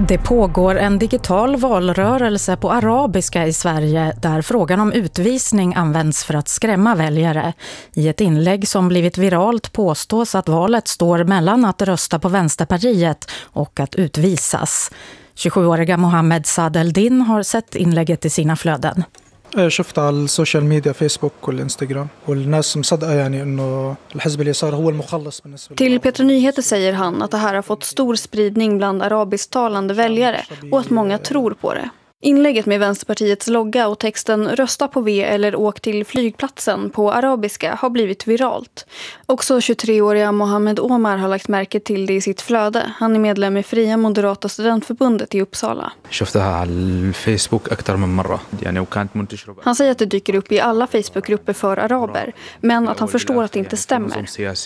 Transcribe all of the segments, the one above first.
Det pågår en digital valrörelse på arabiska i Sverige där frågan om utvisning används för att skrämma väljare. I ett inlägg som blivit viralt påstås att valet står mellan att rösta på Vänsterpartiet och att utvisas. 27-åriga Mohammed Sadeldin har sett inlägget i sina flöden. شفت على السوشيال ميديا فيسبوك والإنستغرام والناس مصدقة يعني إنه الحزب اليسار هو المخلص بالنسبة. Till Petra Nyheter säger han att det här har fått stor spridning bland arabisktalande väljare och att många tror på det. Inlägget med Vänsterpartiets logga och texten "Rösta på V eller åk till flygplatsen" på arabiska har blivit viralt. Också 23-åriga Mohammed Omar har lagt märke till det i sitt flöde. Han är medlem i Fria Moderata Studentförbundet i Uppsala. Han säger att det dyker upp i alla Facebookgrupper för araber, men att han förstår att det inte stämmer.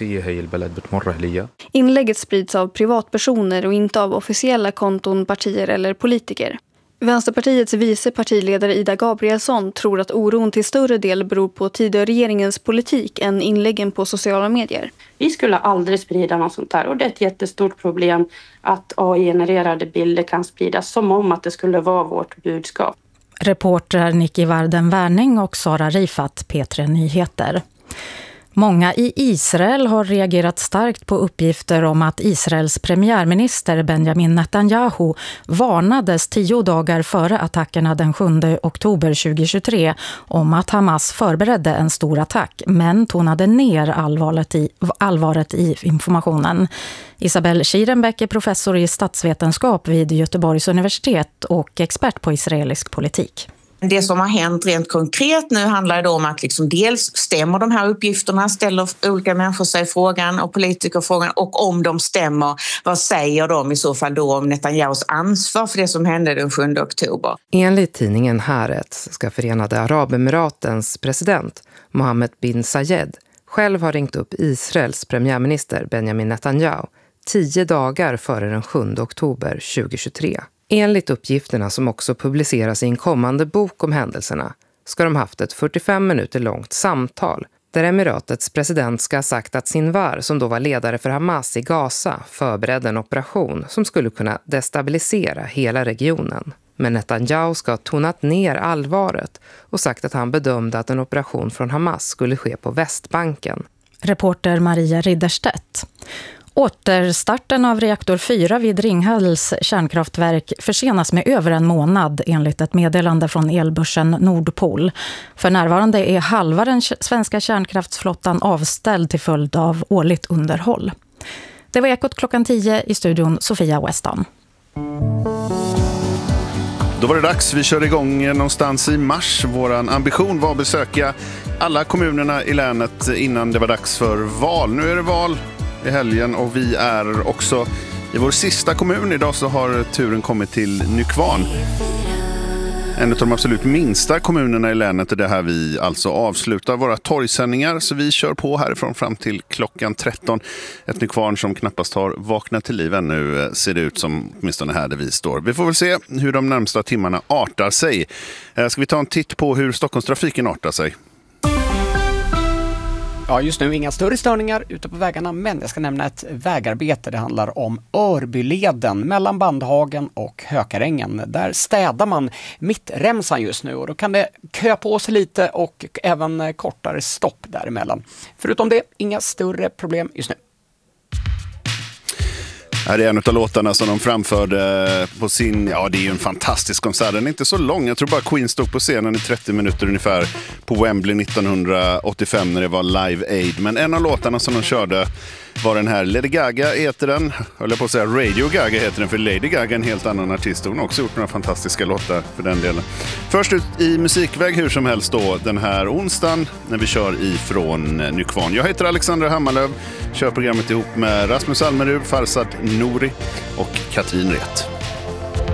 Inlägget sprids av privatpersoner och inte av officiella konton, partier eller politiker. Vänsterpartiets vice partiledare Ida Gabrielsson tror att oron till större del beror på Tidöregeringens politik än inläggen på sociala medier. Vi skulle aldrig sprida något sånt här och det är ett jättestort problem att AI-genererade bilder kan spridas som om att det skulle vara vårt budskap. Reporter Nicky Varden-Wärning och Sara Rifat, P3 Nyheter. Många i Israel har reagerat starkt på uppgifter om att Israels premiärminister Benjamin Netanyahu varnades 10 dagar före attackerna den 7 oktober 2023 om att Hamas förberedde en stor attack, men tonade ner allvaret i informationen. Isabel Schierenbeck är professor i statsvetenskap vid Göteborgs universitet och expert på israelisk politik. Det som har hänt rent konkret nu handlar det om att dels stämmer de här uppgifterna, ställer olika människor sig frågan och politiker frågan, och om de stämmer, vad säger de i så fall då om Netanyahus ansvar för det som hände den 7 oktober? Enligt tidningen Haaretz ska Förenade Arabemiratens president Mohammed bin Zayed själv ha ringt upp Israels premiärminister Benjamin Netanyahu 10 dagar före den 7 oktober 2023. Enligt uppgifterna som också publiceras i en kommande bok om händelserna ska de haft ett 45 minuter långt samtal där Emiratets president ska ha sagt att Sinwar, som då var ledare för Hamas i Gaza, förberedde en operation som skulle kunna destabilisera hela regionen. Men Netanyahu ska ha tonat ner allvaret och sagt att han bedömde att en operation från Hamas skulle ske på Västbanken. Reporter Maria Ridderstedt. Återstarten av reaktor 4 vid Ringhals kärnkraftverk försenas med över en månad enligt ett meddelande från elbörsen Nordpol. För närvarande är halva den svenska kärnkraftsflottan avställd till följd av årligt underhåll. Det var Ekot klockan 10 i studion Sofia Weston. Då var det dags. Vi kör igång någonstans i mars. Våran ambition var att besöka alla kommunerna i länet innan det var dags för val. Nu är det val i helgen och vi är också i vår sista kommun. Idag så har turen kommit till Nykvarn. En av de absolut minsta kommunerna i länet är det här vi alltså avslutar våra torgsändningar. Så vi kör på härifrån fram till klockan 13. Ett Nykvarn som knappast har vaknat till liv ännu, ser det ut som, åtminstone här där vi står. Vi får väl se hur de närmsta timmarna artar sig. Ska vi ta en titt på hur Stockholmstrafiken artar sig? Ja, just nu inga större störningar ute på vägarna, men jag ska nämna ett vägarbete. Det handlar om Örbyleden mellan Bandhagen och Hökarängen. Där städar man mittremsan just nu och då kan det kö på sig lite och även kortare stopp däremellan. Förutom det, inga större problem just nu. Här är en av låtarna som de framförde på sin, ja det är ju en fantastisk konsert, den är inte så lång, jag tror bara Queen stod på scenen i 30 minuter ungefär på Wembley 1985 när det var Live Aid, men en av låtarna som de körde var den här Lady Gaga heter den, höll jag på att säga Radio Gaga heter den, för Lady Gaga är en helt annan artist, hon har också gjort några fantastiska låtar för den delen. Först ut i musikväg hur som helst då den här onsdagen när vi kör ifrån Nykvarn. Jag heter Alexander Hammarlöv, kör programmet ihop med Rasmus Almerud, Farsad Nouri och Katrin Ret.